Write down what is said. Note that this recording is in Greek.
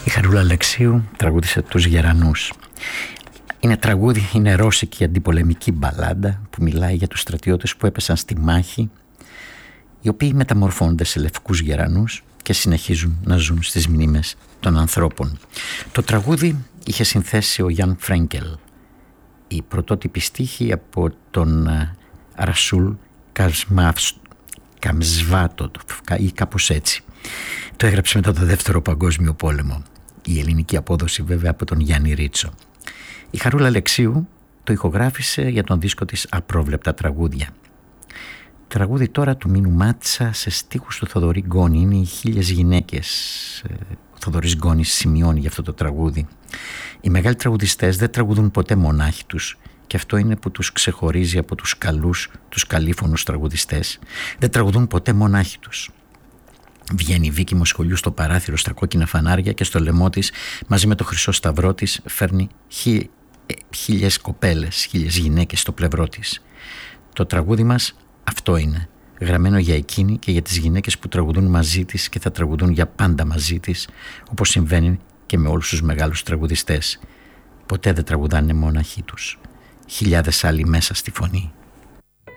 Η Χαρούλα Αλεξίου τραγούδισε «Τους Γερανούς». Είναι τραγούδι, είναι ρώσικη αντιπολεμική μπαλάντα που μιλάει για τους στρατιώτες που έπεσαν στη μάχη, οι οποίοι μεταμορφώνονται σε λευκούς γερανούς και συνεχίζουν να ζουν στις μνήμες των ανθρώπων. Το τραγούδι είχε συνθέσει ο Γιάν Φρέγκελ. Η πρωτότυπη στίχη από τον Ρασούλ Καμσβάτο ή κάπως έτσι. Το έγραψε μετά το Δεύτερο Παγκόσμιο Πόλεμο. Η ελληνική απόδοση βέβαια από τον Γιάννη Ρίτσο. Η Χαρούλα Αλεξίου το ηχογράφησε για τον δίσκο της «Απρόβλεπτα τραγούδια». Τραγούδι τώρα του Μίνου Μάτσα σε στίχους του Θοδωρή Γκόνη. Είναι οι 1000 γυναίκες. Ο Θοδωρής Γκόνης σημειώνει για αυτό το τραγούδι. Οι μεγάλοι τραγουδιστές δεν τραγουδούν ποτέ μονάχοι τους, και αυτό είναι που τους ξεχωρίζει από τους καλούς, τους καλήφωνους τραγουδιστές. Δεν τραγουδούν ποτέ μονάχοι τους. Βγαίνει η Βίκη Μοσχολιού στο παράθυρο στα κόκκινα φανάρια και στο λαιμό της, μαζί με το χρυσό σταυρό της, φέρνει 1000 κοπέλες, 1000 γυναίκες στο πλευρό της. Το τραγούδι μας αυτό είναι, γραμμένο για εκείνη και για τις γυναίκες που τραγουδούν μαζί της και θα τραγουδούν για πάντα μαζί της, όπως συμβαίνει και με όλους τους μεγάλους τραγουδιστές. Ποτέ δεν τραγουδάνε μόναχοι τους. 1000 άλλοι μέσα στη φωνή.